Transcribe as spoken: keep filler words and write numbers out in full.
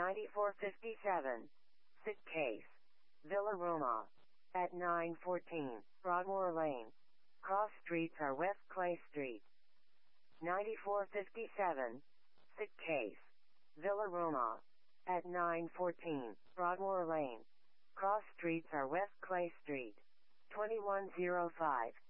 ninety-four fifty-seven. Sit Case. Villa Roma. At nine fourteen, Broadmoor Lane. Cross streets are West Clay Street. ninety-four fifty-seven. Sit Case. Villa Roma. At nine fourteen, Broadmoor Lane. Cross streets are West Clay Street. twenty-one oh five.